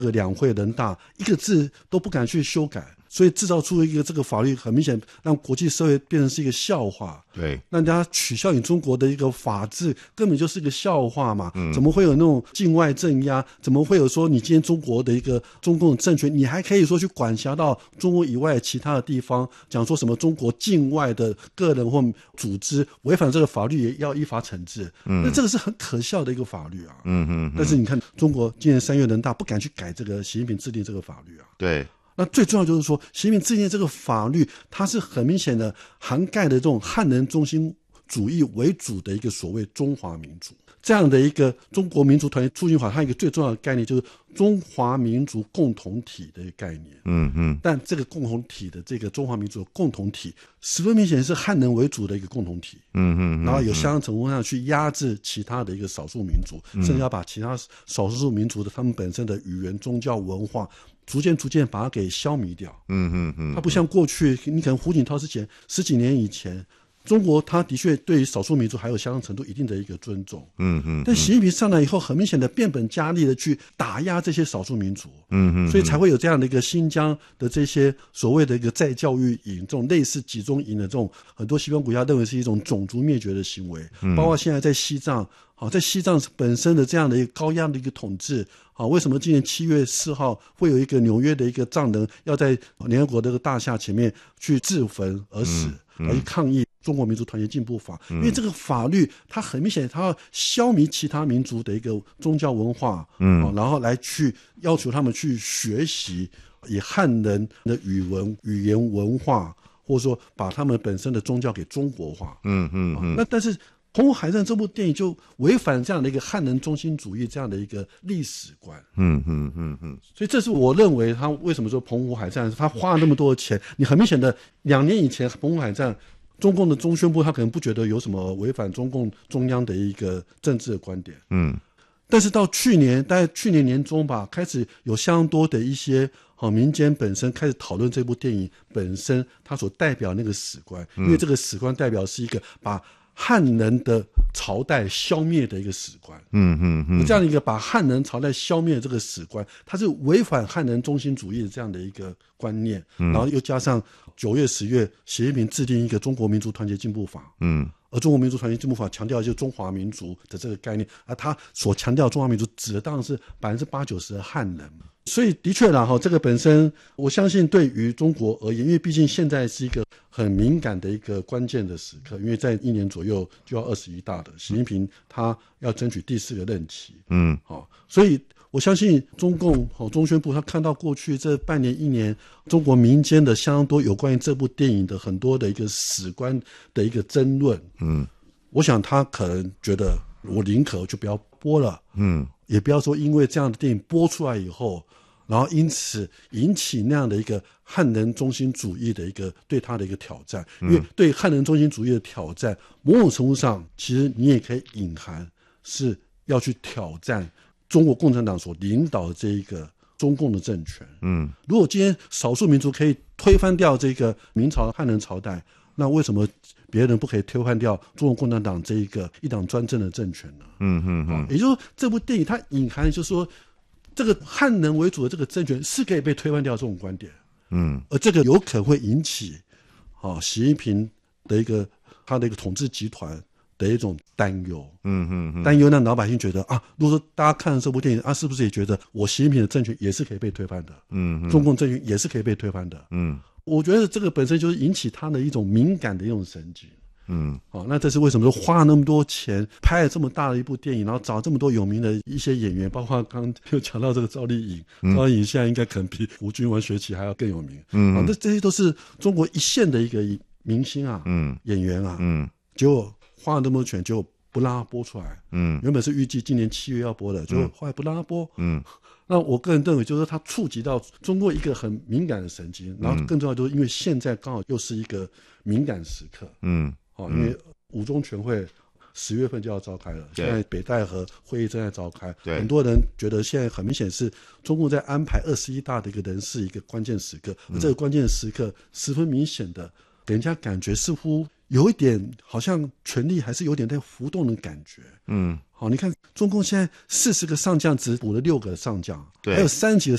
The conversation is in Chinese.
两会人大一个字都不敢去修改，所以制造出一个这个法律，很明显让国际社会变成是一个笑话。 对， 让大家取笑你中国的一个法治，根本就是一个笑话嘛。怎么会有那种境外镇压？怎么会有说你今天中国的一个中共政权，你还可以说去管辖到中国以外其他的地方，讲说什么中国境外的个人或组织违反这个法律也要依法惩治？那这个是很可笑的一个法律啊。但是你看，中国今年3月人大不敢去改这个习近平制定这个法律啊。 对。 那最重要就是说，习近平制定这个法律，它是很明显的涵盖的这种汉人中心主义为主的一个所谓中华民族这样的一个中国民族团结促进法，它一个最重要的概念就是中华民族共同体的一个概念。但这个共同体的这个中华民族的共同体，十分明显是汉人为主的一个共同体。然后有相当程度上去压制其他的一个少数民族，甚至要把其他少数民族的他们本身的语言、宗教、文化逐渐把它给消弭掉。它不像过去，你可能胡锦涛之前10几年以前，中国它的确对于少数民族还有相当程度一定的一个尊重。但习近平上来以后，很明显的变本加厉的去打压这些少数民族。所以才会有这样的一个新疆的这些所谓的一个再教育营，这种类似集中营的这种，很多西方国家认为是一种种族灭绝的行为。包括现在在西藏，在西藏本身的这样的一个高压的一个统治，为什么今年7月4号会有一个纽约的一个藏人要在联合国的大厦前面去自焚而死，而去抗议中国民族团结进步法？因为这个法律它很明显，它要消弭其他民族的一个宗教文化，然后来去要求他们去学习以汉人的语言文化，或者说把他们本身的宗教给中国化。那但是澎湖海战这部电影就违反这样的一个汉人中心主义这样的一个历史观。所以这是我认为他为什么说澎湖海战他花了那么多的钱，你很明显的2年以前澎湖海战中共的中宣部他可能不觉得有什么违反中共中央的一个政治的观点。但是到大概去年年中吧，开始有相当多的一些民间本身开始讨论这部电影本身它所代表那个史观，因为这个史观代表是一个把汉人的朝代消灭的一个史观。这样的一个把汉人朝代消灭的这个史观，它是违反汉人中心主义的这样的一个观念。然后又加上9月10月习近平制定一个中国民族团结进步法。而中国民族团结进步法强调的就是中华民族的这个概念，而他所强调的中华民族指的当然是80%-90%的汉人。所以的确啦，这个本身我相信对于中国而言，因为毕竟现在是一个很敏感的一个关键的时刻，因为在1年左右就要21大的习近平他要争取第4个任期。所以我相信中共中宣部他看到过去这半年1年中国民间的相当多有关于这部电影的很多的一个史观的一个争论，我想他可能觉得我宁可就不要播了，也不要说因为这样的电影播出来以后，然后因此引起那样的一个汉人中心主义的一个对他的一个挑战。因为对汉人中心主义的挑战，某种程度上其实你也可以隐含是要去挑战中国共产党所领导的这一个中共的政权。如果今天少数民族可以推翻掉这个明朝汉人朝代，那为什么别人不可以推翻掉中国共产党这一个一党专政的政权呢？也就是说这部电影它隐含就是说这个汉人为主的这个政权是可以被推翻掉这种观点。而这个有可能会引起习近平的一个他的一个统治集团的一种担忧。担忧让老百姓觉得如果说大家看了这部电影是不是也觉得我习近平的政权也是可以被推翻的？中共政权也是可以被推翻的。我觉得这个本身就是引起他的一种敏感的一种神经。那这是为什么说花了那么多钱拍了这么大的一部电影，然后找这么多有名的一些演员，包括刚刚又讲到这个赵丽颖。赵丽颖现在应该可能比胡军文学起还要更有名。这些都是中国一线的一个明星演员结果花了那么多钱，结果不让他播出来。原本是预计今年7月要播的，结果后来不让他播。那我个人认为就是说他触及到中国一个很敏感的神经，然后更重要就是因为现在刚好又是一个敏感时刻。因为五中全会10月份就要召开了，现在北戴河会议正在召开，很多人觉得现在很明显是中共在安排21大的一个人事一个关键时刻，而这个关键时刻十分明显的给人家感觉似乎有一点好像权力还是有点在浮动的感觉。 好，你看中共现在40个上将只补了6个上将， 对还有3级的